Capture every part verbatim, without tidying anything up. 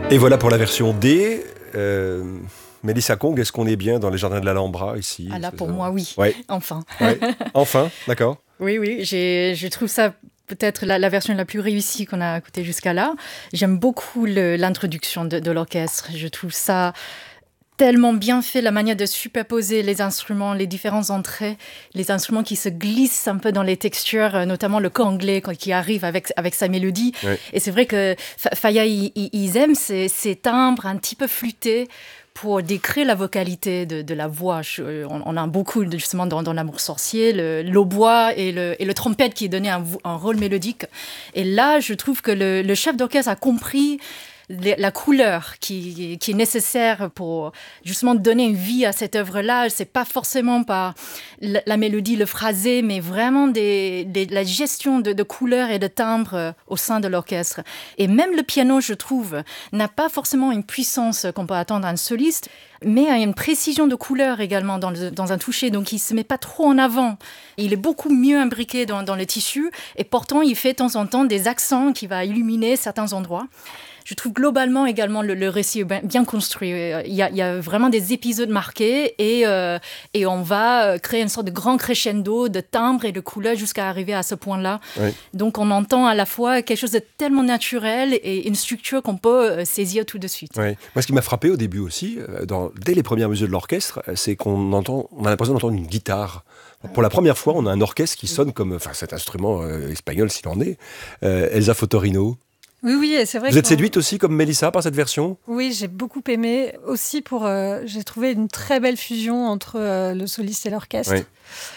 Et voilà pour la version D. Euh, Mélissa Kong, est-ce qu'on est bien dans les jardins de l'Alhambra ici? Ah là, pour ça... moi, oui. Ouais. Enfin. Ouais. Enfin, d'accord. Oui, oui, j'ai, je trouve ça peut-être la, la version la plus réussie qu'on a écoutée jusqu'à là. J'aime beaucoup le, l'introduction de, de l'orchestre. Je trouve ça tellement bien fait, la manière de superposer les instruments, les différentes entrées, les instruments qui se glissent un peu dans les textures, notamment le anglais qui arrive avec, avec sa mélodie. Oui. Et c'est vrai que Faya, ils, ils aiment ces, ces timbres un petit peu flûtés pour décrire la vocalité de, de la voix. Je, on, on a beaucoup, justement, dans, dans L'Amour sorcier, le, l'hautbois et le, et le trompette qui donnait un, un rôle mélodique. Et là, je trouve que le, le chef d'orchestre a compris la couleur qui, qui est nécessaire pour justement donner une vie à cette œuvre-là. C'est pas forcément par la, la mélodie, le phrasé, mais vraiment des, des, la gestion de, de couleurs et de timbres au sein de l'orchestre. Et même le piano, je trouve, n'a pas forcément une puissance qu'on peut attendre à un soliste, mais a une précision de couleur également dans, le, dans un toucher, donc il ne se met pas trop en avant. Il est beaucoup mieux imbriqué dans, dans le tissu, et pourtant il fait de temps en temps des accents qui vont illuminer certains endroits. Je trouve globalement également le, le récit bien, bien construit. Il y, a, il y a vraiment des épisodes marqués et, euh, et on va créer une sorte de grand crescendo de timbres et de couleurs jusqu'à arriver à ce point-là. Oui. Donc on entend à la fois quelque chose de tellement naturel et une structure qu'on peut saisir tout de suite. Oui. Moi, ce qui m'a frappé au début aussi, dans, dès les premières mesures de l'orchestre, c'est qu'on entend, on a l'impression d'entendre une guitare. Pour la première fois, on a un orchestre qui sonne comme enfin, cet instrument euh, espagnol s'il en est, euh, Elsa Fotorino. Oui, oui, c'est vrai. Vous êtes séduite aussi, comme Mélissa, par cette version ? Oui, j'ai beaucoup aimé. Aussi, pour, euh, j'ai trouvé une très belle fusion entre euh, le soliste et l'orchestre. Oui.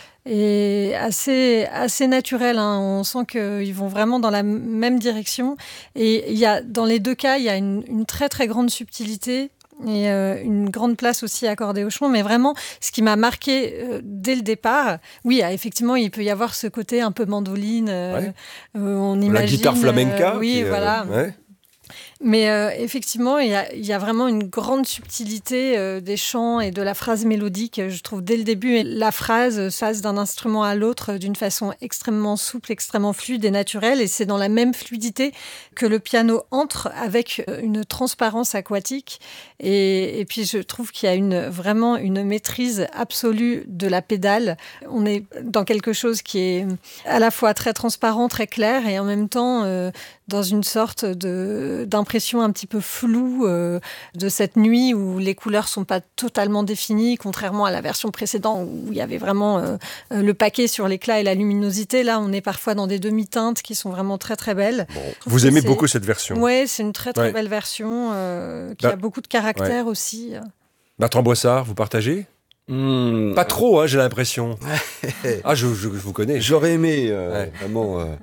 Et assez, assez naturel. Hein. On sent qu'ils vont vraiment dans la même direction. Et il y a, dans les deux cas, il y a une, une très, très grande subtilité. Et euh, une grande place aussi accordée au chant, mais vraiment, ce qui m'a marqué euh, dès le départ, oui, effectivement, il peut y avoir ce côté un peu mandoline, euh, ouais. euh, on imagine... La guitare flamenca. Euh, oui, qui, voilà. Euh, ouais. Mais euh, effectivement, il y a, il y a vraiment une grande subtilité euh, des chants et de la phrase mélodique. Je trouve dès le début, la phrase passe d'un instrument à l'autre d'une façon extrêmement souple, extrêmement fluide et naturelle. Et c'est dans la même fluidité que le piano entre avec une transparence aquatique. Et, et puis, je trouve qu'il y a une, vraiment une maîtrise absolue de la pédale. On est dans quelque chose qui est à la fois très transparent, très clair et en même temps... Euh, dans une sorte de, d'impression un petit peu floue euh, de cette nuit où les couleurs ne sont pas totalement définies, contrairement à la version précédente où il y avait vraiment euh, le paquet sur l'éclat et la luminosité. Là, on est parfois dans des demi-teintes qui sont vraiment très, très belles. Bon. Vous aimez c'est... beaucoup cette version ? Oui, c'est une très, très ouais. belle version euh, qui bah, a beaucoup de caractère ouais. aussi. Bertrand Boissard, vous partagez ? Mmh. Pas trop, hein, j'ai l'impression. ah, je, je, je vous connais. J'aurais aimé, euh, ouais. vraiment... Euh...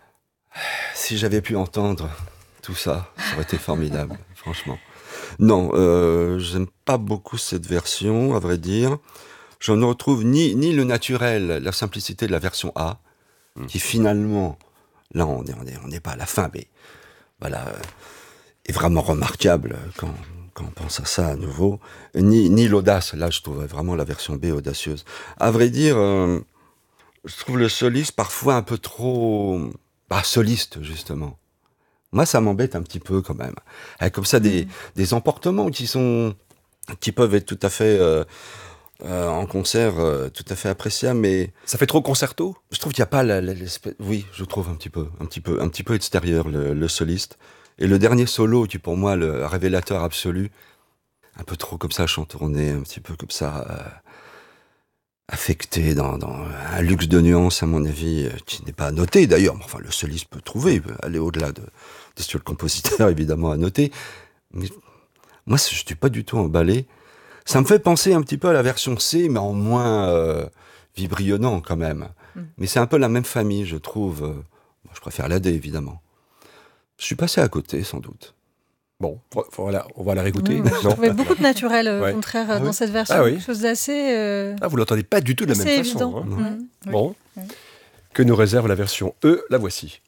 Si j'avais pu entendre tout ça, ça aurait été formidable, franchement. Non, euh, j'aime pas beaucoup cette version, à vrai dire. Je ne retrouve ni, ni le naturel, la simplicité de la version A, mmh. qui finalement, là on n'est on est, on est pas à la fin, mais voilà, est vraiment remarquable quand, quand on pense à ça à nouveau. Ni, ni l'audace, là je trouve vraiment la version B audacieuse. À vrai dire, euh, je trouve le soliste parfois un peu trop... Bah, soliste, justement. Moi, ça m'embête un petit peu, quand même. Avec comme ça, des, mmh. des emportements qui sont, qui peuvent être tout à fait, euh, euh, en concert, euh, tout à fait appréciables, mais... Ça fait trop concerto ? Je trouve qu'il n'y a pas la, la, l'espèce... Oui, je trouve un petit peu, un petit peu, un petit peu extérieur, le, le soliste. Et le dernier solo, qui est pour moi le révélateur absolu, un peu trop comme ça, chantourné, un petit peu comme ça... Euh... affecté dans, dans un luxe de nuances, à mon avis, qui n'est pas à noter d'ailleurs. Enfin, le soliste peut trouver, il peut aller au-delà de, de ce que le compositeur, évidemment, a noté. Mais moi, je ne suis pas du tout emballé. Ça me fait penser un petit peu à la version C, mais en moins euh, vibrionnant quand même. Mm. Mais c'est un peu la même famille, je trouve. Moi, je préfère la D, évidemment. Je suis passé à côté, sans doute. Bon, voilà, on va la réécouter. Mmh, je trouvais beaucoup de naturel, au ouais. contraire, ah, dans oui. cette version. Ah, oui. Quelque chose d'assez... Euh... Ah, vous ne l'entendez pas du tout de la même c'est façon. Évident. Hein. Mmh. Bon, oui. Que nous réserve la version E, la voici.